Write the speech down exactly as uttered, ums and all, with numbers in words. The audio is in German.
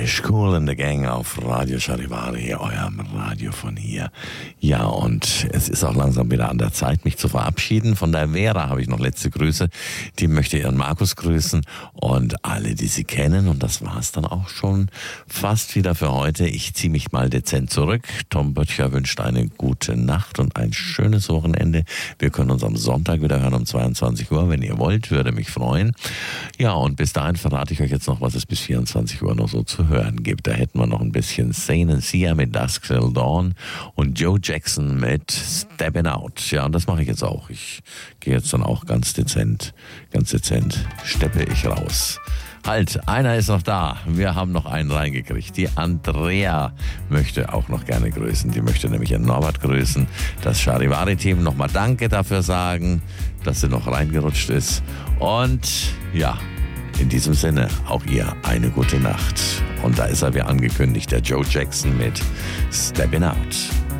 Stylish, Kool and the Gang auf Radio Charivari, eurem Radio von hier. Ja, und es ist auch langsam wieder an der Zeit, mich zu verabschieden. Von der Vera habe ich noch letzte Grüße. Die möchte ihren Markus grüßen und alle, die sie kennen. Und das war's dann auch schon fast wieder für heute. Ich ziehe mich mal dezent zurück. Tom Böttcher wünscht eine gute Nacht und ein schönes Wochenende. Wir können uns am Sonntag wieder hören um zweiundzwanzig Uhr, wenn ihr wollt. Würde mich freuen. Ja, und bis dahin verrate ich euch jetzt noch, was es bis vierundzwanzig Uhr noch so zu hören gibt. Da hätten wir noch ein bisschen Sane and Sia mit Dusk Till Dawn und Joe Jackson mit Steppin' Out. Ja, und das mache ich jetzt auch. Ich gehe jetzt dann auch ganz dezent, ganz dezent steppe ich raus. Halt, einer ist noch da. Wir haben noch einen reingekriegt. Die Andrea möchte auch noch gerne grüßen. Die möchte nämlich ihren Norbert grüßen. Das Charivari-Team nochmal Danke dafür sagen, dass sie noch reingerutscht ist. Und ja, in diesem Sinne, auch ihr eine gute Nacht. Und da ist er wie angekündigt, der Joe Jackson mit Steppin' Out.